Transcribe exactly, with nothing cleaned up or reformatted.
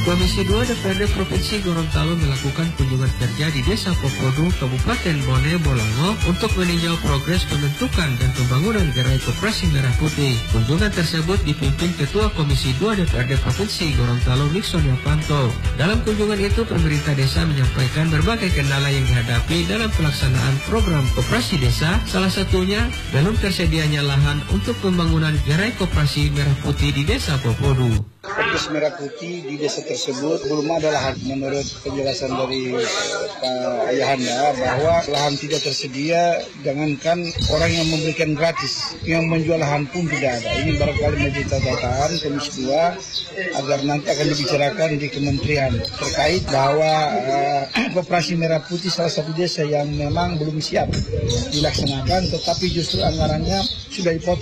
Komisi dua D P R D Provinsi Gorontalo melakukan kunjungan kerja di Desa Popodu, Kabupaten Bone Bolango untuk meninjau progres pembentukan dan pembangunan Gerai Koperasi Merah Putih. Kunjungan tersebut dipimpin Ketua Komisi dua D P R D Provinsi Gorontalo Nixon Yapanto. Dalam kunjungan itu, pemerintah desa menyampaikan berbagai kendala yang dihadapi dalam pelaksanaan program koperasi desa, salah satunya belum tersedianya lahan untuk pembangunan Gerai Koperasi Merah Putih di Desa Popodu. Koperasi Merah Putih di desa tersebut belum ada lahan. Menurut penjelasan dari Pak Ayahanda bahwa lahan tidak tersedia, jangankan orang yang memberikan gratis, yang menjual lahan pun tidak ada. Ini barangkali menjadi catatan Komisi dua agar nanti akan dibicarakan di kementerian terkait bahwa uh, Koperasi Merah Putih salah satu desa yang memang belum siap dilaksanakan, tetapi justru anggarannya sudah dipotong.